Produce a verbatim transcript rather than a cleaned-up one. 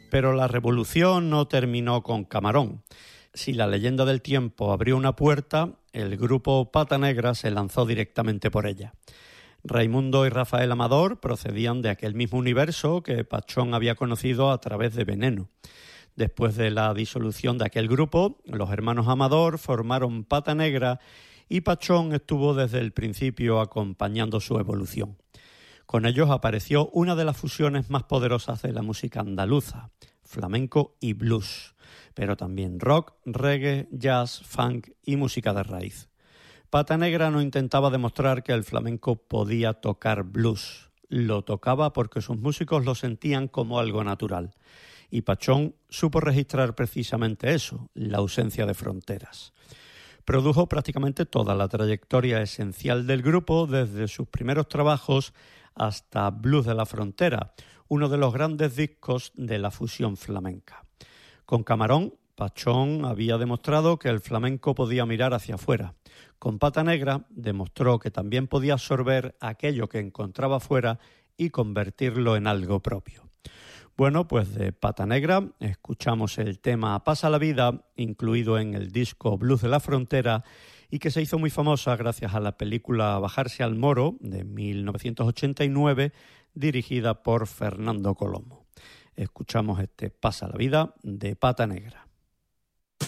Pero la revolución no terminó con Camarón. Si la leyenda del tiempo abrió una puerta, el grupo Pata Negra se lanzó directamente por ella. Raimundo y Rafael Amador procedían de aquel mismo universo que Pachón había conocido a través de Veneno. Después de la disolución de aquel grupo, los hermanos Amador formaron Pata Negra y Pachón estuvo desde el principio acompañando su evolución. Con ellos apareció una de las fusiones más poderosas de la música andaluza, flamenco y blues, pero también rock, reggae, jazz, funk y música de raíz. Pata Negra no intentaba demostrar que el flamenco podía tocar blues. Lo tocaba porque sus músicos lo sentían como algo natural. Y Pachón supo registrar precisamente eso, la ausencia de fronteras. Produjo prácticamente toda la trayectoria esencial del grupo, desde sus primeros trabajos hasta Blues de la Frontera, uno de los grandes discos de la fusión flamenca. Con Camarón, Pachón había demostrado que el flamenco podía mirar hacia afuera. Con Pata Negra demostró que también podía absorber aquello que encontraba afuera y convertirlo en algo propio. Bueno, pues de Pata Negra escuchamos el tema Pasa la vida, incluido en el disco Blues de la Frontera, y que se hizo muy famosa gracias a la película Bajarse al Moro, de mil novecientos ochenta y nueve, dirigida por Fernando Colomo. Escuchamos este Pasa la vida de Pata Negra.